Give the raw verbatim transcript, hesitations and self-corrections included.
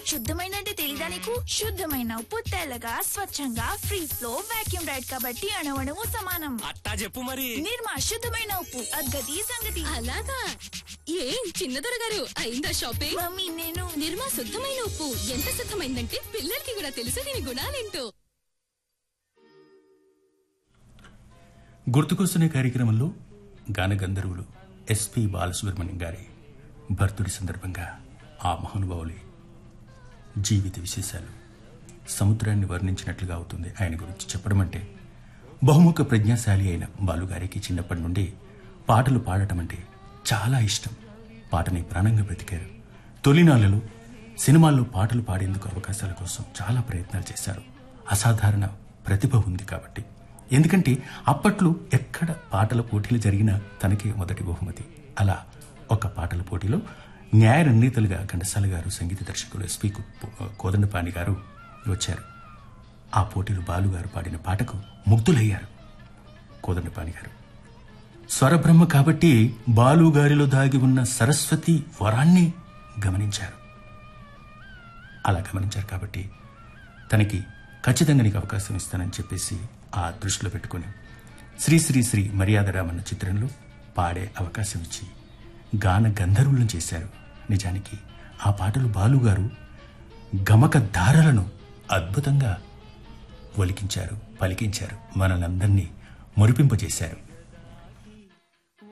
శుద్ధమైన అంటే తెలీదా నీకు? శుద్ధమైన ఉప్పు తెల్లగా స్వచ్ఛంగా ఫ్రీ ఫ్లో వాక్యూమ్ రైడ్ కాబట్టి అణువణువు సమానం. అట్టా చెప్పు మరి. నిర్మా శుద్ధమైన ఉప్పు అద్గతి సంగతి. అలాగా ఏం చిన్నదొర గారు అయిందా షాపింగ్? మమ్మీ నేను నిర్మా శుద్ధమైన ఉప్పు ఎంత శుద్ధమైందంటే పిల్లలకి కూడా తెలుసు దీని గుణాలేంటో. గుర్తుకొస్తున్న కార్యక్రమంలో గాన గంధర్వులు ఎస్పి బాలసుబ్రహ్మణ్యం గారి బర్త్డే సందర్భంగా ఆ మహానుభావులి జీవిత విశేషాలు సముద్రాన్ని వర్ణించినట్లుగా అవుతుంది. ఆయన గురించి చెప్పడం అంటే బహుముఖ ప్రజ్ఞాశాలి అయిన బాలుగారికి చిన్నప్పటి నుండి పాటలు పాడటం అంటే చాలా ఇష్టం. పాటని ప్రాణంగా బ్రతికారు. తొలినాళ్లలో సినిమాల్లో పాటలు పాడేందుకు అవకాశాల కోసం చాలా ప్రయత్నాలు చేశారు. అసాధారణ ప్రతిభ ఉంది కాబట్టి. ఎందుకంటే అప్పట్లో ఎక్కడ పాటల పోటీలు జరిగినా తనకే మొదటి బహుమతి. అలా ఒక పాటల పోటీలో న్యాయ నిర్ణేతలుగా ఘంటసాల గారు, సంగీత దర్శకులు ఎస్పి కోదండపాణి గారు వచ్చారు. ఆ పోటీలో బాలుగారు పాడిన పాటకు ముగ్ధులయ్యారు కోదండపాణి గారు. స్వరబ్రహ్మ కాబట్టి బాలుగారిలో దాగి ఉన్న సరస్వతి వరాన్ని గమనించారు. అలా గమనించారు కాబట్టి తనకి ఖచ్చితంగా నీకు అవకాశం ఇస్తానని చెప్పేసి ఆ దృష్టిలో పెట్టుకుని శ్రీ శ్రీ శ్రీ మర్యాదరామన్న చిత్రంలో పాడే అవకాశం ఇచ్చి గాన గంధర్వులను చేశారు. నిజానికి ఆ పాటలు బాలుగారు గమక ధారలను అద్భుతంగా ఒలికించారు, పలికించారు, మనలందరినీ మురిపింపజేశారు.